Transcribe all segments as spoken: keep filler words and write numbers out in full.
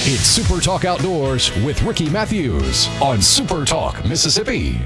It's Super Talk Outdoors with Ricky Matthews on Super Talk, Mississippi.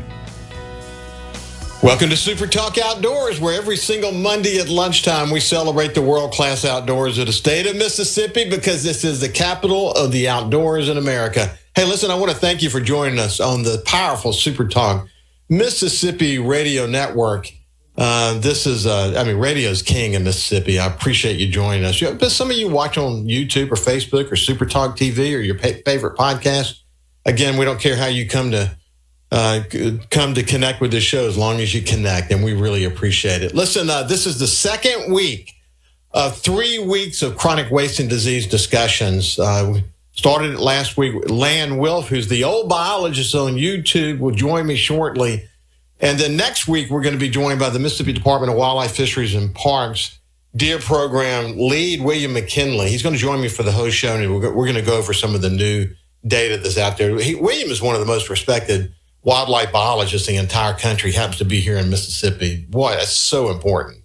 Welcome to Super Talk Outdoors, where every single Monday at lunchtime we celebrate the world-class outdoors of the state of Mississippi, because this is the capital of the outdoors in America. Hey, listen, I want to thank you for joining us on the powerful Super Talk Mississippi Radio Network. Uh, this is, uh, I mean, radio's king in Mississippi. I appreciate you joining us. But some of you watch on YouTube or Facebook or Super Talk T V or your pa- favorite podcast. Again, we don't care how you come to uh, come to connect with this show, as long as you connect, and we really appreciate it. Listen, uh, this is the second week of three weeks of chronic wasting disease discussions. Uh, we started it last week. Lan Wilf, who's the old biologist on YouTube, will join me shortly. And then next week, we're going to be joined by the Mississippi Department of Wildlife, Fisheries, and Parks Deer Program lead, William McKinley. He's going to join me for the whole show, and we're going to go over some of the new data that's out there. He, William is one of the most respected wildlife biologists in the entire country, happens to be here in Mississippi. Boy, that's so important.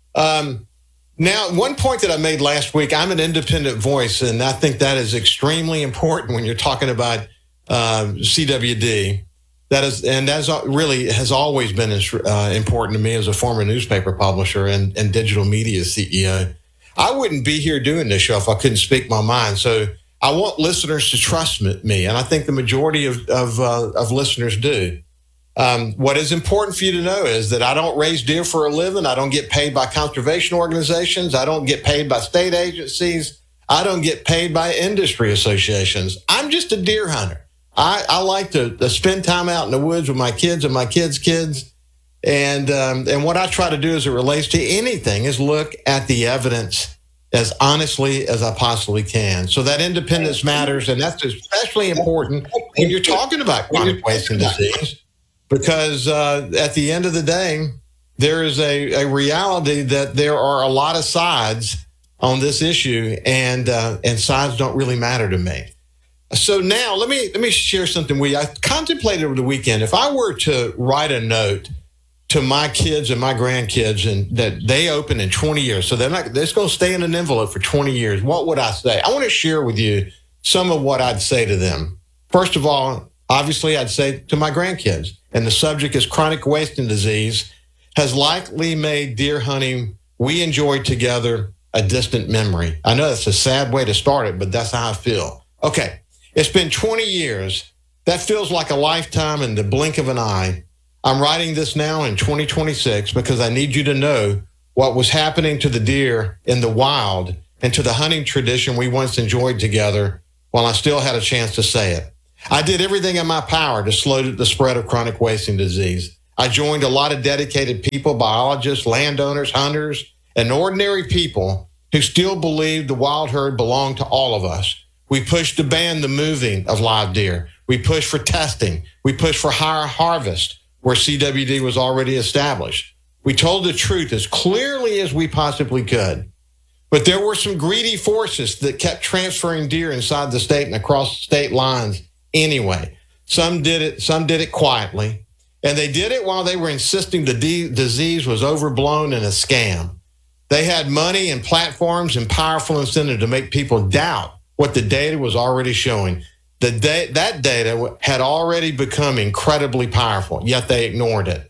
Um, now, one point that I made last week, I'm an independent voice, and I think that is extremely important when you're talking about uh, C W D. That is, and that's really has always been uh, important to me as a former newspaper publisher and, and digital media C E O. I wouldn't be here doing this show if I couldn't speak my mind. So I want listeners to trust me, and I think the majority of of, uh, of listeners do. Um, what is important for you to know is that I don't raise deer for a living. I don't get paid by conservation organizations. I don't get paid by state agencies. I don't get paid by industry associations. I'm just a deer hunter. I, I like to, to spend time out in the woods with my kids and my kids' kids. And um, and what I try to do as it relates to anything is look at the evidence as honestly as I possibly can. So that independence matters, and that's especially important when you're talking about chronic wasting disease, because uh, at the end of the day, there is a, a reality that there are a lot of sides on this issue, and uh, and sides don't really matter to me. So now let me let me share something with you. I contemplated over the weekend, if I were to write a note to my kids and my grandkids, and that they open in twenty years, so they're not, they're going to stay in an envelope for twenty years, what would I say? I want to share with you some of what I'd say to them. First of all, obviously, I'd say to my grandkids, and the subject is chronic wasting disease, has likely made deer hunting we enjoyed together a distant memory. I know that's a sad way to start it, but that's how I feel. Okay. It's been twenty years. That feels like a lifetime in the blink of an eye. I'm writing this now in twenty twenty-six because I need you to know what was happening to the deer in the wild and to the hunting tradition we once enjoyed together while I still had a chance to say it. I did everything in my power to slow the spread of chronic wasting disease. I joined a lot of dedicated people, biologists, landowners, hunters, and ordinary people who still believed the wild herd belonged to all of us. We pushed to ban the moving of live deer. We pushed for testing. We pushed for higher harvest where C W D was already established. We told the truth as clearly as we possibly could. But there were some greedy forces that kept transferring deer inside the state and across state lines anyway. Some did it, some did it quietly. And they did it while they were insisting the de- disease was overblown and a scam. They had money and platforms and powerful incentive to make people doubt what the data was already showing. The da- that data had already become incredibly powerful, yet they ignored it.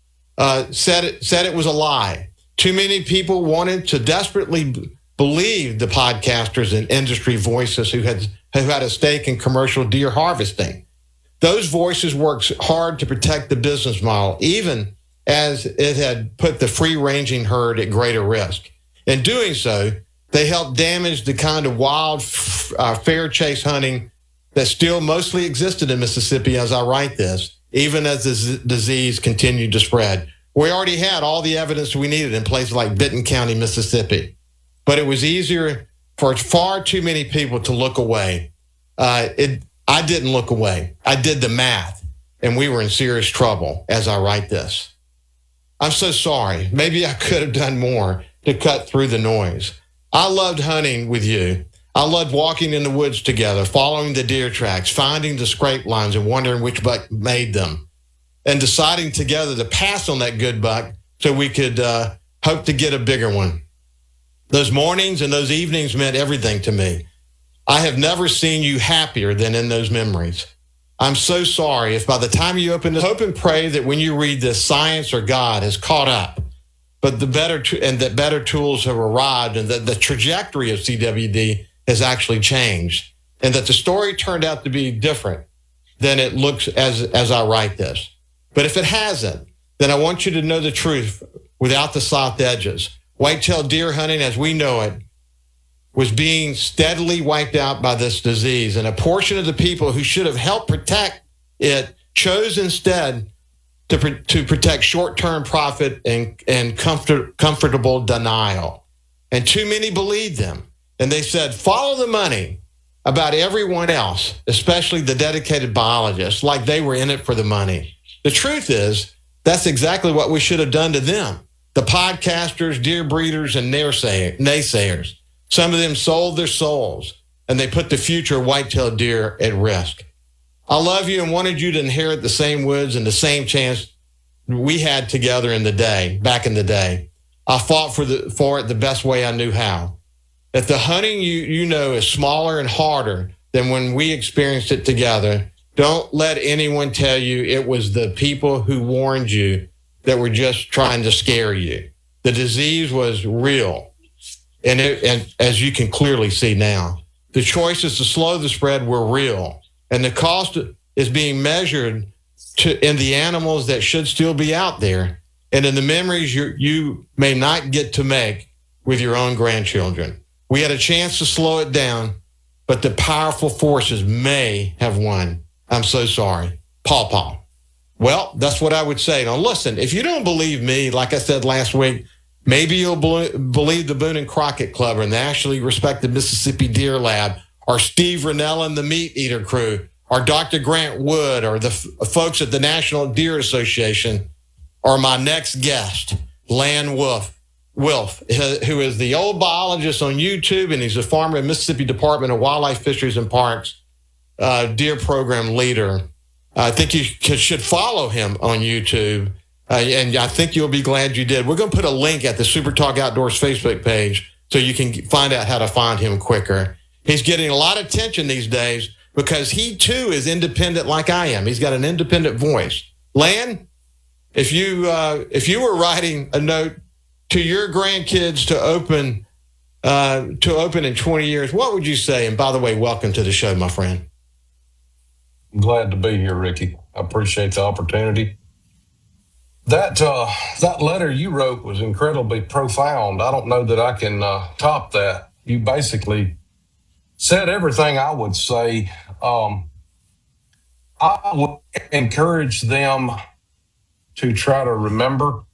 Uh, said it said it was a lie. Too many people wanted to desperately b- believe the podcasters and industry voices who had who had a stake in commercial deer harvesting. Those voices worked hard to protect the business model, even as it had put the free-ranging herd at greater risk. In doing so, they helped damage the kind of wild, uh, fair chase hunting that still mostly existed in Mississippi as I write this, even as the z- disease continued to spread. We already had all the evidence we needed in places like Benton County, Mississippi, but it was easier for far too many people to look away. Uh, it, I didn't look away. I did the math, and we were in serious trouble as I write this. I'm so sorry. Maybe I could have done more to cut through the noise. I loved hunting with you. I loved walking in the woods together, following the deer tracks, finding the scrape lines and wondering which buck made them, and deciding together to pass on that good buck so we could uh, hope to get a bigger one. Those mornings and those evenings meant everything to me. I have never seen you happier than in those memories. I'm so sorry if by the time you open this, hope and pray that when you read this, science or God has caught up, but the better and that better tools have arrived, and that the trajectory of C W D has actually changed, and that the story turned out to be different than it looks as as I write this. But if it hasn't, then I want you to know the truth without the soft edges. Whitetail deer hunting, as we know it, was being steadily wiped out by this disease, and a portion of the people who should have helped protect it chose instead to, to protect short-term profit and, and comfort, comfortable denial. And too many believed them. And they said, follow the money about everyone else, especially the dedicated biologists, like they were in it for the money. The truth is, that's exactly what we should have done to them. The podcasters, deer breeders, and naysayers. Some of them sold their souls, and they put the future of white-tailed deer at risk. I love you and wanted you to inherit the same woods and the same chance we had together in the day, back in the day. I fought for the for it the best way I knew how. If the hunting you you know is smaller and harder than when we experienced it together, don't let anyone tell you it was the people who warned you that were just trying to scare you. The disease was real. And, it, and as you can clearly see now, the choices to slow the spread were real. And the cost is being measured to, in the animals that should still be out there and in the memories you, you may not get to make with your own grandchildren. We had a chance to slow it down, but the powerful forces may have won. I'm so sorry. Paw Paw. Well, that's what I would say. Now, listen, if you don't believe me, like I said last week, maybe you'll believe the Boone and Crockett Club or the nationally respected Mississippi Deer Lab, or Steve Rennell and the Meat Eater Crew, or Doctor Grant Wood, or the f- folks at the National Deer Association, or my next guest, Lan Wolf, Wilf, who is the old biologist on YouTube, and he's a farmer in Mississippi Department of Wildlife, Fisheries, and Parks, uh, deer program leader. I think you should follow him on YouTube. Uh, and I think you'll be glad you did. We're going to put a link at the Super Talk Outdoors Facebook page so you can find out how to find him quicker. He's getting a lot of attention these days because he, too, is independent like I am. He's got an independent voice. Lan, if you uh, if you were writing a note to your grandkids to open uh, to open in twenty years, what would you say? And by the way, welcome to the show, my friend. I'm glad to be here, Ricky. I appreciate the opportunity. That uh, that letter you wrote was incredibly profound. I don't know that I can uh, top that. You basically said everything I would say. Um, I would encourage them to try to remember